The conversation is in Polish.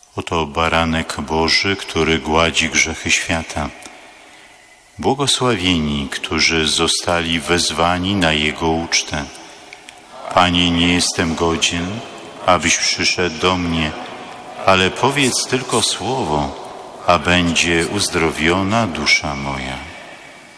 Oto baranek Boży, który gładzi grzechy świata. Błogosławieni, którzy zostali wezwani na Jego ucztę. Panie, nie jestem godzien, abyś przyszedł do mnie, ale powiedz tylko słowo, a będzie uzdrowiona dusza moja.